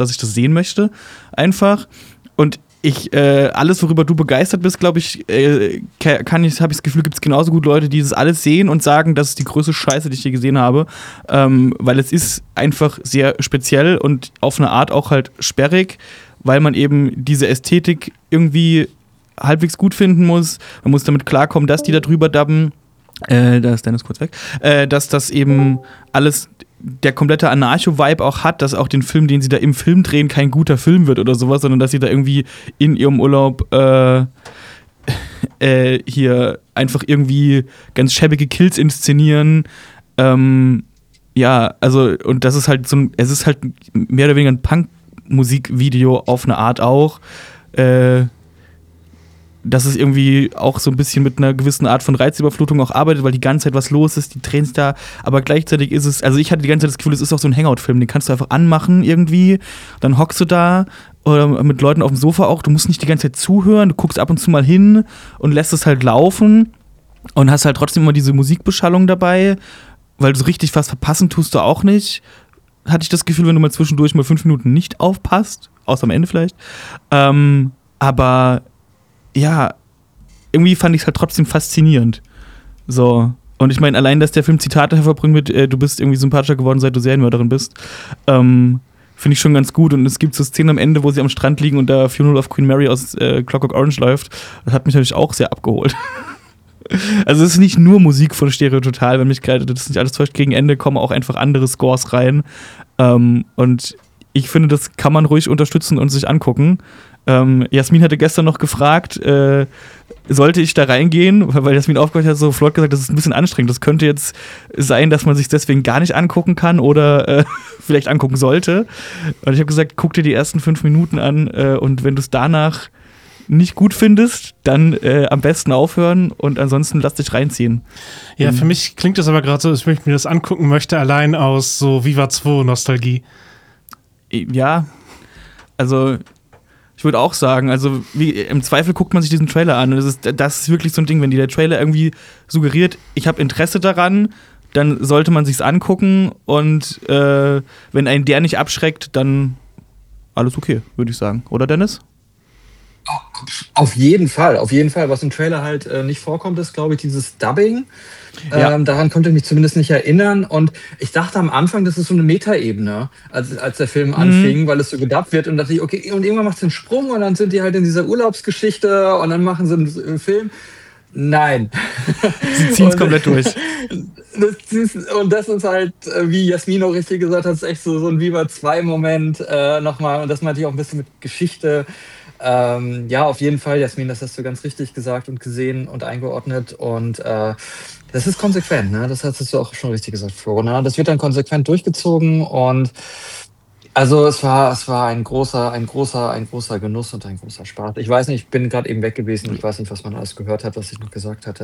dass ich das sehen möchte. Einfach. Und alles, worüber du begeistert bist, glaube ich, habe ich das Gefühl, gibt es genauso gut Leute, die das alles sehen und sagen, das ist die größte Scheiße, die ich je gesehen habe. Weil es ist einfach sehr speziell und auf eine Art auch halt sperrig, weil man eben diese Ästhetik irgendwie halbwegs gut finden muss. Man muss damit klarkommen, dass die da drüber dubben. Da ist Dennis kurz weg. Dass das eben alles der komplette Anarcho-Vibe auch hat, dass auch den Film, den sie da im Film drehen, kein guter Film wird oder sowas, sondern dass sie da irgendwie in ihrem Urlaub hier einfach irgendwie ganz schäbige Kills inszenieren. Ja, also, und das ist halt es ist halt mehr oder weniger ein Punk-Musikvideo auf eine Art auch. Dass es irgendwie auch so ein bisschen mit einer gewissen Art von Reizüberflutung auch arbeitet, weil die ganze Zeit was los ist, die Trends da, aber gleichzeitig ist es, also ich hatte die ganze Zeit das Gefühl, es ist auch so ein Hangout-Film, den kannst du einfach anmachen irgendwie, dann hockst du da oder mit Leuten auf dem Sofa auch, du musst nicht die ganze Zeit zuhören, du guckst ab und zu mal hin und lässt es halt laufen und hast halt trotzdem immer diese Musikbeschallung dabei, weil so richtig was verpassen tust du auch nicht, hatte ich das Gefühl, wenn du mal zwischendurch mal 5 Minuten nicht aufpasst, außer am Ende vielleicht, aber ja, irgendwie fand ich es halt trotzdem faszinierend. So. Und ich meine, allein, dass der Film Zitate hervorbringt mit, du bist irgendwie sympathischer geworden, seit du Serienmörderin bist, finde ich schon ganz gut. Und es gibt so Szenen am Ende, wo sie am Strand liegen und da Funeral of Queen Mary aus Clockwork Orange läuft. Das hat mich natürlich auch sehr abgeholt. Also es ist nicht nur Musik von Stereo Total, wenn mich gerade das nicht alles täuscht. Gegen Ende kommen auch einfach andere Scores rein. Und ich finde, das kann man ruhig unterstützen und sich angucken. Jasmin hatte gestern noch gefragt, sollte ich da reingehen, weil Jasmin aufgehört hat, so flott gesagt, das ist ein bisschen anstrengend. Das könnte jetzt sein, dass man sich deswegen gar nicht angucken kann oder vielleicht angucken sollte. Und ich habe gesagt, guck dir die ersten 5 Minuten an und wenn du es danach nicht gut findest, dann am besten aufhören und ansonsten lass dich reinziehen. Ja, für mich klingt das aber gerade so, als wenn ich mir das angucken möchte, allein aus so Viva 2 Nostalgie. Ja, also ich würde auch sagen, also im Zweifel guckt man sich diesen Trailer an. Und das ist wirklich so ein Ding, wenn der Trailer irgendwie suggeriert, ich habe Interesse daran, dann sollte man sich's angucken und wenn einen der nicht abschreckt, dann alles okay, würde ich sagen. Oder Dennis? Auf jeden Fall. Was im Trailer halt nicht vorkommt, ist, glaube ich, dieses Dubbing. Ja. Daran konnte ich mich zumindest nicht erinnern. Und ich dachte am Anfang, das ist so eine Metaebene, als der Film anfing, weil es so gedubbt wird. Und dachte ich, okay, und irgendwann macht es einen Sprung und dann sind die halt in dieser Urlaubsgeschichte und dann machen sie einen Film. Nein. Sie ziehen es komplett durch. Und das ist halt, wie Jasmin auch richtig gesagt hat, ist echt so ein Viva 2-Moment nochmal. Und das meinte ich auch ein bisschen mit Geschichte. Ja, auf jeden Fall, Jasmin, das hast du ganz richtig gesagt und gesehen und eingeordnet. Und das ist konsequent, ne? Das hast du auch schon richtig gesagt, Flo. Ne? Das wird dann konsequent durchgezogen und also es war ein großer Genuss und ein großer Spaß. Ich weiß nicht, ich bin gerade eben weg gewesen. Ich weiß nicht, was man alles gehört hat, was ich noch gesagt hatte.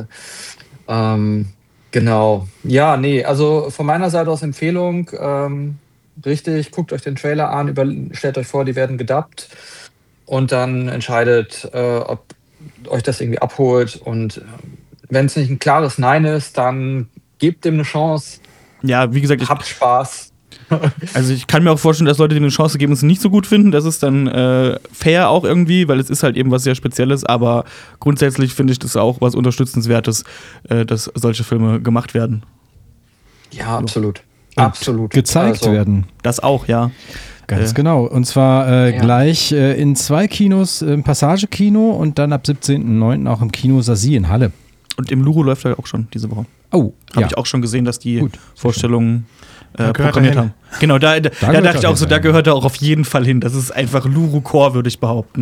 Genau. Ja, nee, also von meiner Seite aus Empfehlung. Richtig, guckt euch den Trailer an, stellt euch vor, die werden gedubbt. Und dann entscheidet, ob euch das irgendwie abholt. Und wenn es nicht ein klares Nein ist, dann gebt dem eine Chance. Ja, wie gesagt, habt Spaß. Also ich kann mir auch vorstellen, dass Leute dem eine Chance geben und es nicht so gut finden. Das ist dann fair auch irgendwie, weil es ist halt eben was sehr Spezielles. Aber grundsätzlich finde ich das auch was Unterstützenswertes, dass solche Filme gemacht werden. Ja, absolut. Und absolut. Gezeigt werden. Das auch, ja. Ganz genau. Und zwar gleich in 2 Kinos, im Passage-Kino und dann ab 17.09. auch im Kino Sasi in Halle. Und im Luro läuft er auch schon diese Woche. Oh, Habe ich auch schon gesehen, dass die Vorstellungen programmiert haben. Genau, da dachte ich auch so, da gehört er auch auf jeden Fall hin. Das ist einfach Luro-Core, würde ich behaupten.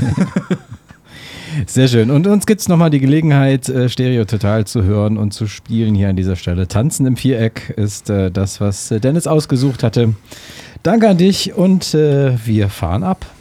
Sehr schön. Und uns gibt es nochmal die Gelegenheit, Stereo Total zu hören und zu spielen hier an dieser Stelle. Tanzen im Viereck ist das, was Dennis ausgesucht hatte. Danke an dich und wir fahren ab.